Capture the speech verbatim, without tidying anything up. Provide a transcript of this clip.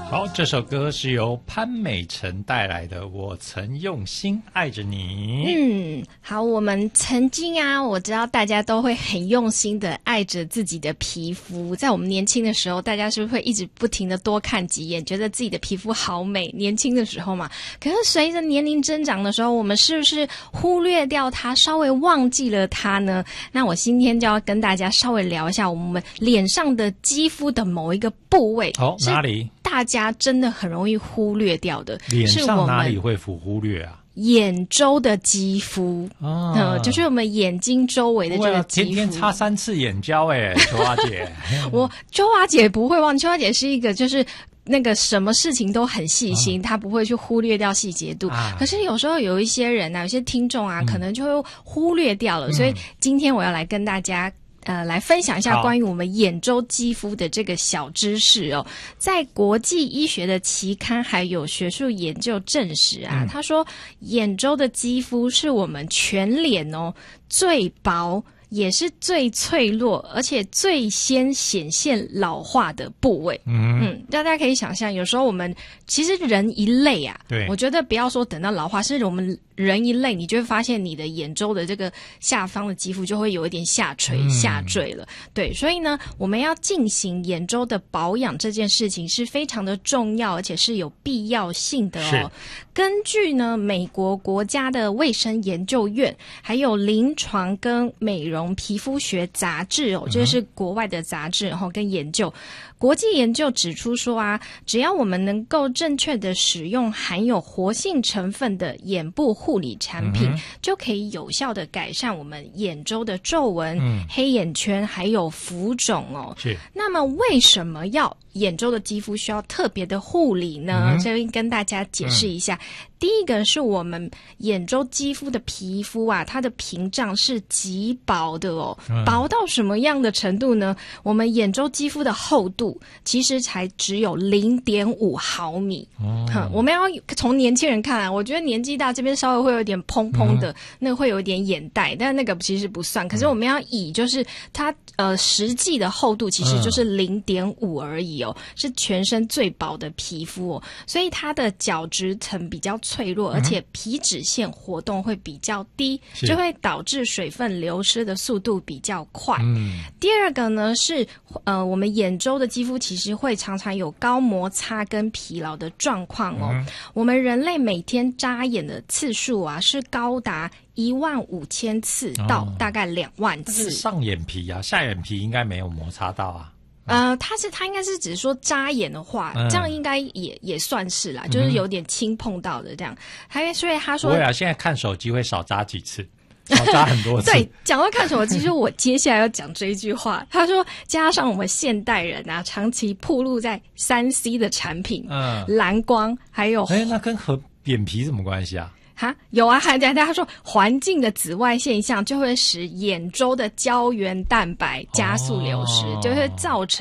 好，这首歌是由潘美辰带来的《我曾用心爱着你》。 嗯，好，我们曾经啊，我知道大家都会很用心的爱着自己的皮肤。在我们年轻的时候，大家是不是会一直不停的多看几眼，觉得自己的皮肤好美？年轻的时候嘛，可是随着年龄增长的时候，我们是不是忽略掉它，稍微忘记了它呢？那我今天就要跟大家稍微聊一下我们脸上的肌肤的某一个部位。 哦，哪里？ 大家真的很容易忽略掉的， 脸上哪里会忽略啊？ 眼周的肌肤， 啊、 呃，就是我们眼睛周围的这个肌肤。 天天擦三次眼胶哎，秋花姐。 我秋花姐不会忘，秋花姐是一个就是那个什么事情都很细心，她、啊、不会去忽略掉细节度、啊。可是有时候有一些人啊，有些听众啊，嗯、可能就会忽略掉了、嗯。所以今天我要来跟大家。呃，来分享一下关于我们眼周肌肤的这个小知识哦。在国际医学的期刊还有学术研究证实啊，嗯、他说眼周的肌肤是我们全脸哦最薄也是最脆弱，而且最先显现老化的部位。嗯嗯，大家可以想象，有时候我们其实人一类啊，对，我觉得不要说等到老化，是我们人一类，你就会发现你的眼周的这个下方的肌肤就会有一点下垂、嗯、下坠了。对，所以呢，我们要进行眼周的保养这件事情是非常的重要，而且是有必要性的哦。根据呢美国国家的卫生研究院，还有临床跟美容皮肤学杂志哦，这是国外的杂志然后跟研究。国际研究指出说啊，只要我们能够正确的使用含有活性成分的眼部护理产品、嗯、就可以有效的改善我们眼周的皱纹、嗯、黑眼圈还有浮肿哦。是。那么为什么要眼周的肌肤需要特别的护理呢？嗯、这边跟大家解释一下。嗯、第一个是我们眼周肌肤的皮肤啊，它的屏障是极薄的哦、嗯，薄到什么样的程度呢？我们眼周肌肤的厚度其实才只有 零点五毫米。哦、嗯，我们要从年轻人看啊，我觉得年纪大这边稍微会有点蓬蓬的，嗯、那个会有点眼袋，但那个其实不算。可是我们要以就是它呃实际的厚度其实就是 零点五而已哦。是全身最薄的皮肤哦，所以它的角质层比较脆弱，而且皮脂腺活动会比较低，就会导致水分流失的速度比较快。嗯、第二个呢是呃，我们眼周的肌肤其实会常常有高摩擦跟疲劳的状况哦。嗯、我们人类每天眨眼的次数啊是高达一万五千次到大概两万次。 哦、是上眼皮啊，下眼皮应该没有摩擦到啊。 呃，他是他应该是只说眨眼的话，嗯、这样应该也也算是啦，就是有点轻碰到的这样。还所以他说， 不会啊，现在看手机会少眨几次，少眨很多次。 对，讲到看手机，其实我接下来要讲这一句话。他说，加上我们现代人啊，长期暴露在三 C 的产品，嗯，蓝光还有， 哎，那跟和眼皮什么关系啊？ 哈，有啊，还在他说环境的紫外现象就会使眼周的胶原蛋白加速流失，哦、就会造成